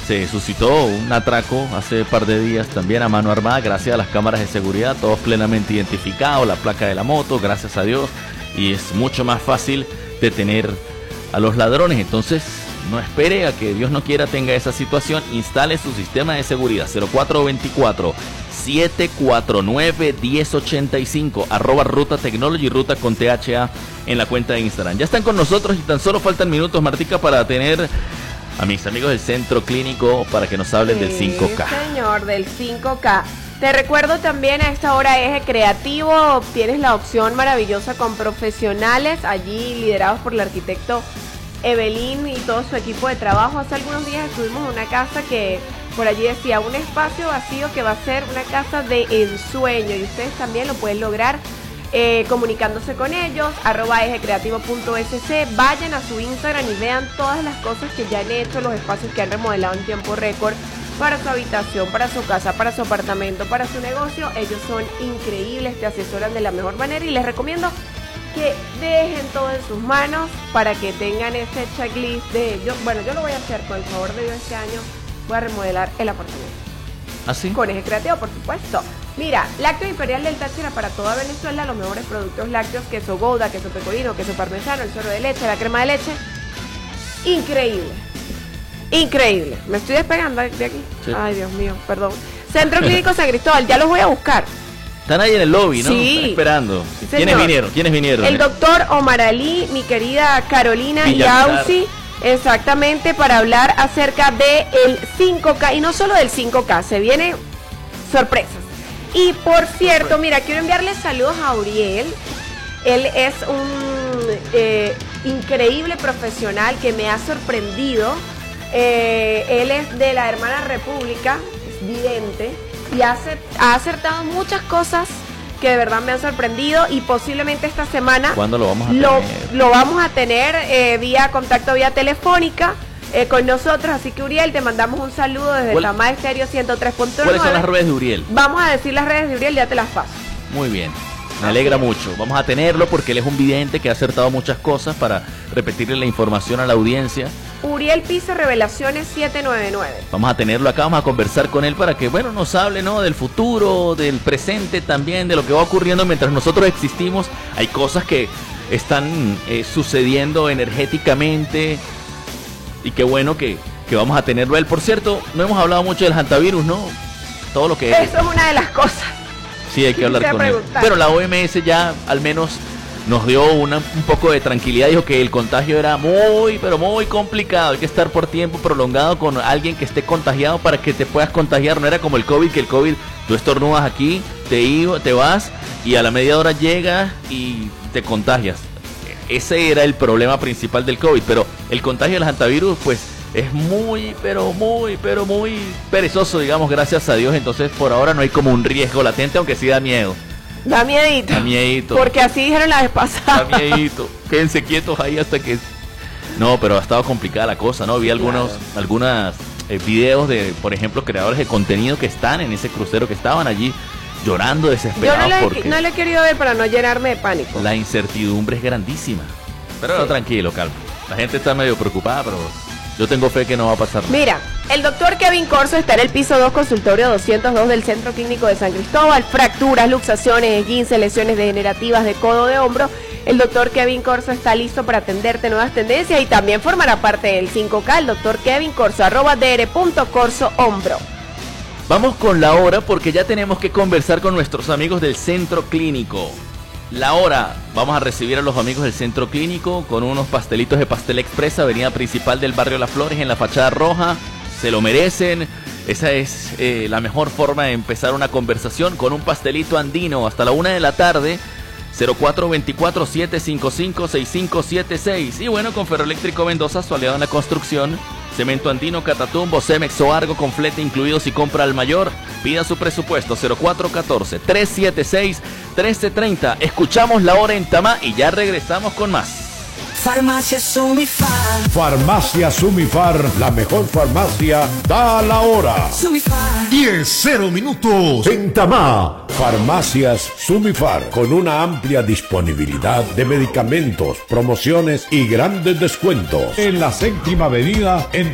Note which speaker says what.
Speaker 1: Se suscitó un atraco hace un par de días también a mano armada, gracias a las cámaras de seguridad, todos plenamente identificados, la placa de la moto, gracias a Dios, y es mucho más fácil detener a los ladrones. Entonces, no espere a que Dios no quiera tenga esa situación, instale su sistema de seguridad. 0424-749-1085, @Ruta Technology, Ruta con THA en la cuenta de Instagram. Ya están con nosotros y tan solo faltan minutos, Martica, para tener a mis amigos del Centro Clínico para que nos hablen del 5K.
Speaker 2: Señor, del 5K. Te recuerdo también a esta hora Eje Creativo, tienes la opción maravillosa con profesionales allí liderados por el arquitecto Evelyn y todo su equipo de trabajo. Hace algunos días estuvimos en una casa que por allí decía un espacio vacío que va a ser una casa de ensueño, y ustedes también lo pueden lograr comunicándose con ellos, @egecreativo.sc. Vayan a su Instagram y vean todas las cosas que ya han hecho, los espacios que han remodelado en tiempo récord para su habitación, para su casa, para su apartamento, para su negocio. Ellos son increíbles, te asesoran de la mejor manera y les recomiendo que dejen todo en sus manos para que tengan ese checklist de yo lo voy a hacer con el favor de Dios este año, voy a remodelar el apartamento.
Speaker 1: ¿Así?
Speaker 2: Con Eje Creativo, por supuesto. Mira, Lácteo Imperial del Táchira para toda Venezuela, los mejores productos lácteos, queso Gouda, queso pecorino, queso parmesano, el suero de leche, la crema de leche. Increíble. Increíble. Me estoy despegando de aquí. Sí. Ay, Dios mío, perdón. Centro Clínico San Cristóbal, ya los voy a buscar.
Speaker 1: Están ahí en el lobby, ¿no?
Speaker 2: Sí.
Speaker 1: Están esperando.
Speaker 2: Sí,
Speaker 1: ¿Quiénes vinieron?
Speaker 2: El doctor Omar Ali, mi querida Carolina Yausi, exactamente, para hablar acerca de el 5K. Y no solo del 5K, se vienen sorpresas. Y por cierto, mira, quiero enviarles saludos a Uriel. Él es un increíble profesional que me ha sorprendido. Él es de la Hermana República, es vidente, y ha acertado muchas cosas que de verdad me han sorprendido, y posiblemente esta semana
Speaker 1: ¿cuándo lo vamos a tener?
Speaker 2: Lo vamos a tener vía contacto, vía telefónica con nosotros. Así que Uriel, te mandamos un saludo desde Tamá Estéreo 103.9.
Speaker 1: ¿Cuáles son las redes de Uriel?
Speaker 2: Vamos a decir las redes de Uriel, ya te las paso.
Speaker 1: Muy bien. Me alegra mucho. Vamos a tenerlo porque él es un vidente que ha acertado muchas cosas, para repetirle la información a la audiencia.
Speaker 2: Uriel Pisa, Revelaciones 799.
Speaker 1: Vamos a tenerlo acá, vamos a conversar con él para que, nos hable, ¿no?, del futuro, del presente también, de lo que va ocurriendo mientras nosotros existimos. Hay cosas que están sucediendo energéticamente, y qué bueno que vamos a tenerlo a él. Por cierto, no hemos hablado mucho del hantavirus, ¿no? Todo lo que
Speaker 2: Eso es una de las cosas.
Speaker 1: Sí, hay que hablar con él. Pero la OMS ya al menos nos dio un poco de tranquilidad. Dijo que el contagio era muy, pero muy complicado. Hay que estar por tiempo prolongado con alguien que esté contagiado para que te puedas contagiar. No era como el COVID, que el COVID, tú estornudas aquí, te vas y a la media hora llegas y te contagias. Ese era el problema principal del COVID. Pero el contagio del hantavirus, pues, es muy, pero muy perezoso, digamos, gracias a Dios. Entonces, por ahora no hay como un riesgo latente, aunque sí da miedo.
Speaker 2: Da miedito.
Speaker 1: Da miedito.
Speaker 2: Porque así dijeron la vez pasada.
Speaker 1: Da miedito. Quédense quietos ahí hasta que... No, pero ha estado complicada la cosa, ¿no? Vi algunos videos de, por ejemplo, creadores de contenido que están en ese crucero, que estaban allí llorando desesperados.
Speaker 2: Yo no le he querido ver para no llenarme de pánico.
Speaker 1: La incertidumbre es grandísima. Pero no, tranquilo, calma. La gente está medio preocupada, pero... yo tengo fe que no va a pasar nada.
Speaker 2: Mira, el doctor Kevin Corso está en el piso 2, consultorio 202 del Centro Clínico de San Cristóbal. Fracturas, luxaciones, esguinces, lesiones degenerativas de codo, de hombro. El doctor Kevin Corso está listo para atenderte nuevas tendencias y también formará parte del 5K. El doctor Kevin Corso, @dr.corsohombro.
Speaker 1: Vamos con la hora porque ya tenemos que conversar con nuestros amigos del Centro Clínico. La hora, vamos a recibir a los amigos del Centro Clínico con unos pastelitos de Pastel Express, avenida principal del barrio Las Flores, en la fachada roja. Se lo merecen. Esa es la mejor forma de empezar una conversación, con un pastelito andino hasta la 1 de la tarde. 0424-755-6576. Y bueno, con Ferroeléctrico Mendoza, su aliado en la construcción. Cemento andino, Catatumbo, Cemex o Argo con flete incluido si compra al mayor. Pida su presupuesto 0414-376-1330. Escuchamos la hora en Tamá y ya regresamos con más.
Speaker 3: Farmacia Sumifar.
Speaker 4: Farmacia Sumifar, la mejor farmacia, da la hora.
Speaker 3: Sumifar.
Speaker 4: 10:00 en Tamá. Farmacias Sumifar, con una amplia disponibilidad de medicamentos, promociones y grandes descuentos. En la 7ª avenida, en